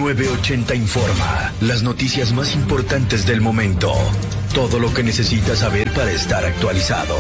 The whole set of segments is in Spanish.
980 Informa. Las noticias más importantes del momento. Todo lo que necesitas saber para estar actualizado.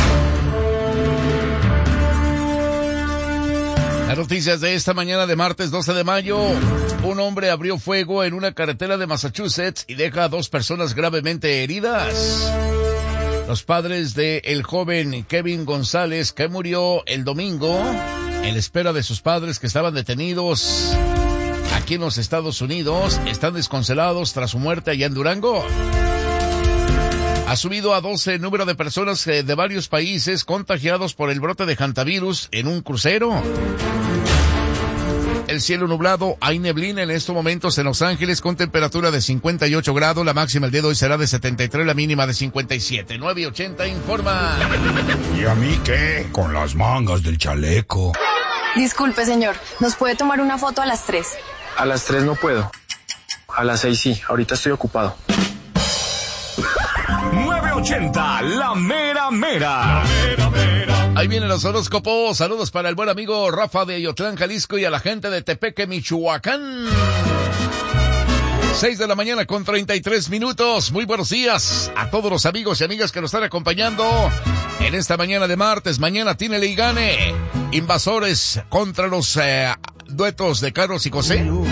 Las noticias de esta mañana de martes 12 de mayo. Un hombre abrió fuego en una carretera de Massachusetts y deja a 2 personas gravemente heridas. Los padres del joven Kevin González, que murió el domingo, en espera de sus padres que estaban detenidos aquí en los Estados Unidos, están desconsolados tras su muerte allá en Durango. Ha subido a 12 el número de personas de varios países contagiados por el brote de hantavirus en un crucero. El cielo nublado, hay neblina en estos momentos en Los Ángeles con temperatura de 58 grados, la máxima el día de hoy será de 73, la mínima de 57. 980 Informa. ¿Y a mí qué? Con las mangas del chaleco. Disculpe, señor, ¿nos puede tomar una foto a las 3? A las 3 no puedo. A las 6 sí, ahorita estoy ocupado. 980, la mera mera. La mera mera. Ahí vienen los horóscopos. Saludos para el buen amigo Rafa de Ayotlán, Jalisco, y a la gente de Tepeque, Michoacán. 6 de la mañana con 33 minutos. Muy buenos días a todos los amigos y amigas que nos están acompañando en esta mañana de martes. Mañana tiene y gane. Invasores contra los duetos de Carlos y José.